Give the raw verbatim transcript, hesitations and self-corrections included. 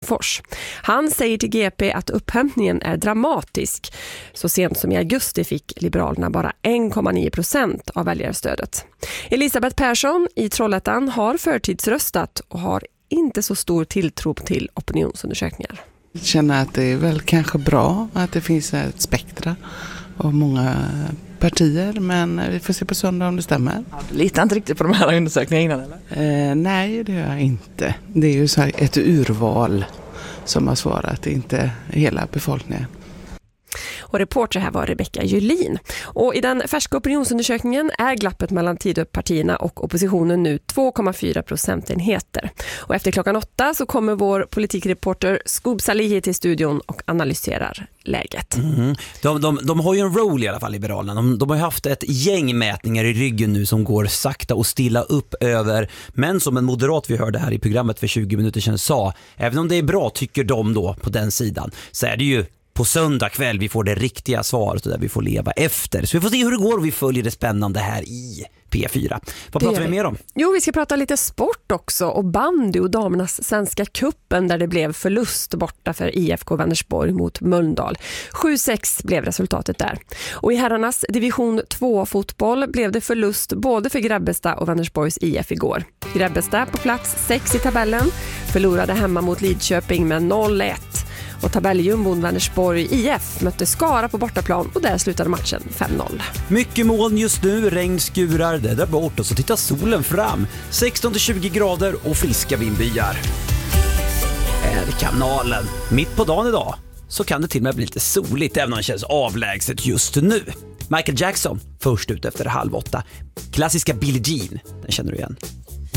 Degerfors. Han säger till G P att upphämtningen är dramatisk. Så sent som i augusti fick Liberalerna bara en komma nio procent av väljarstödet. Elisabeth Persson i Trollhättan har förtidsröstat och har inte så stor tilltro till opinionsundersökningar. Jag känner att det är väl kanske bra att det finns ett spektra av många partier, men vi får se på söndag om det stämmer. Du litar inte riktigt på de här undersökningarna innan, eller? Eh, nej, det gör jag inte. Det är ju så här ett urval som har svarat, inte hela befolkningen. Och reporter här var Rebecka Julin. Och i den färska opinionsundersökningen är glappet mellan Tidöpartierna och oppositionen nu två komma fyra procentenheter. Och efter klockan åtta så kommer vår politikreporter Skoob Salihi till studion och analyserar läget. Mm. De, de, de har ju en roll i alla fall, Liberalerna. De, de har ju haft ett gäng mätningar i ryggen nu som går sakta och stilla upp över. Men som en moderat vi hörde här i programmet för tjugo minuter sedan sa, även om det är bra tycker de då på den sidan, så är det ju på söndag kväll vi får det riktiga svaret och där vi får leva efter. Så vi får se hur det går och vi följer det spännande här i P fyra. Vad pratar vi mer om? Jo, vi ska prata lite sport också och bandy och damernas svenska kuppen där det blev förlust borta för I F K Vänersborg mot Mölndal. sju sex blev resultatet där. Och i herrarnas division två-fotboll blev det förlust både för Grebbestad och Vänersborgs I F igår. Grebbestad på plats sex i tabellen förlorade hemma mot Lidköping med noll ett. Och tabelljumbon Vänersborg I F mötte Skara på bortaplan och där slutade matchen fem noll. Mycket moln just nu, regn skurar, det där bort och så tittar solen fram. sexton till tjugo grader och friska vindbyar. Är kanalen. Mitt på dagen idag så kan det till och med bli lite soligt även om det känns avlägset just nu. Michael Jackson först ut efter halv åtta. Klassiska Billie Jean, den känner du igen.